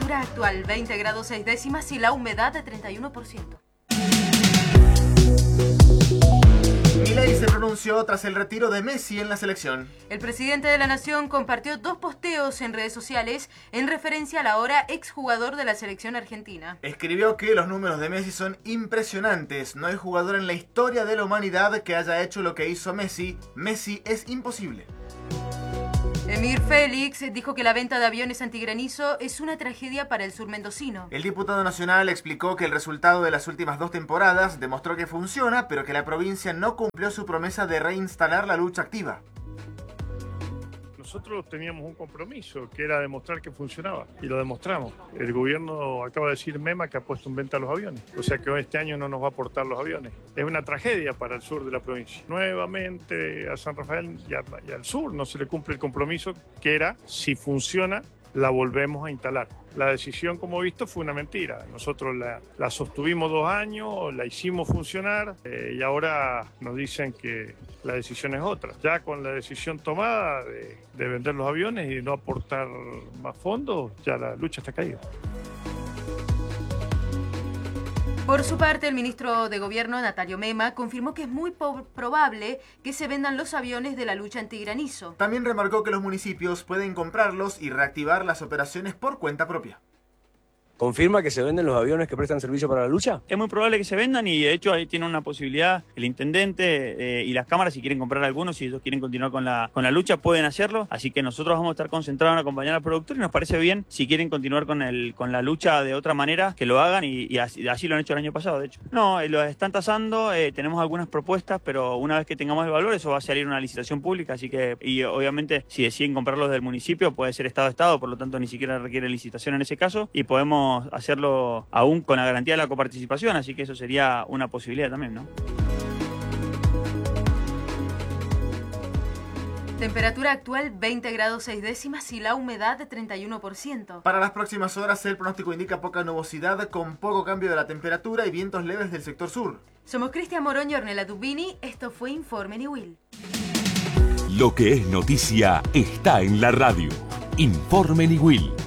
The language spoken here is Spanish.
temperatura actual 20 grados 6 décimas y la humedad de 31%. Milei se pronunció tras el retiro de Messi en la selección. El presidente de la Nación compartió 2 posteos en redes sociales en referencia al ahora exjugador de la selección argentina. Escribió que los números de Messi son impresionantes. No hay jugador en la historia de la humanidad que haya hecho lo que hizo Messi. Messi es imposible. Emir Félix dijo que la venta de aviones antigranizo es una tragedia para el sur mendocino. El diputado nacional explicó que el resultado de las últimas 2 temporadas demostró que funciona, pero que la provincia no cumplió su promesa de reinstalar la lucha activa. Nosotros teníamos un compromiso, que era demostrar que funcionaba, y lo demostramos. El gobierno acaba de decir Mema que ha puesto en venta los aviones, o sea que este año no nos va a aportar los aviones. Es una tragedia para el sur de la provincia. Nuevamente a San Rafael y al sur no se le cumple el compromiso, que era, si funciona, la volvemos a instalar. La decisión, como he visto, fue una mentira. Nosotros la sostuvimos 2 años, la hicimos funcionar y ahora nos dicen que la decisión es otra. Ya con la decisión tomada de vender los aviones y no aportar más fondos, ya la lucha está caída. Por su parte, el ministro de Gobierno, Natalio Mema, confirmó que es muy probable que se vendan los aviones de la lucha antigranizo. También remarcó que los municipios pueden comprarlos y reactivar las operaciones por cuenta propia. ¿Confirma que se venden los aviones que prestan servicio para la lucha? Es muy probable que se vendan y de hecho ahí tiene una posibilidad el intendente y las cámaras, si quieren comprar algunos, si ellos quieren continuar con la lucha, pueden hacerlo. Así que nosotros vamos a estar concentrados en acompañar al productor y nos parece bien, si quieren continuar con la lucha de otra manera, que lo hagan y así lo han hecho el año pasado, de hecho. No, lo están tasando, tenemos algunas propuestas, pero una vez que tengamos el valor, eso va a salir una licitación pública, así que, y obviamente si deciden comprarlos del municipio, puede ser estado a estado, por lo tanto ni siquiera requiere licitación en ese caso, y podemos hacerlo aún con la garantía de la coparticipación, así que eso sería una posibilidad también, ¿no? Temperatura actual 20 grados 6 décimas y la humedad de 31%. Para las próximas horas el pronóstico indica poca nubosidad con poco cambio de la temperatura y vientos leves del sector sur. Somos Cristian Morón y Ornella Dubini, esto fue Informe Niwil. Lo que es noticia está en la radio. Informe Niwil.